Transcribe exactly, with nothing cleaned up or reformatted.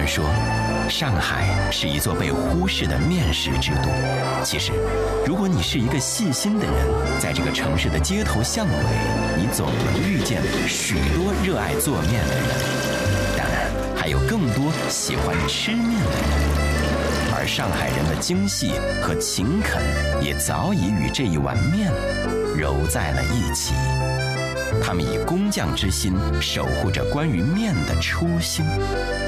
人说，上海是一座被忽视的面食之都。其实，如果你是一个细心的人，在这个城市的街头巷尾，你总能遇见许多热爱做面的人，当然还有更多喜欢吃面的人。而上海人的精细和勤恳也早已与这一碗面揉在了一起。他们以工匠之心守护着关于面的初心。